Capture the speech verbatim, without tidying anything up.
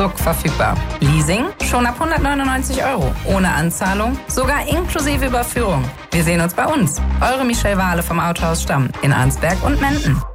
ruckzuck verfügbar. Leasing schon ab hundertneunundneunzig Euro. Ohne Anzahlung, sogar inklusive Überführung. Wir sehen uns bei uns. Eure Michelle Wahle vom Autohaus Stamm in Arnsberg und Menden.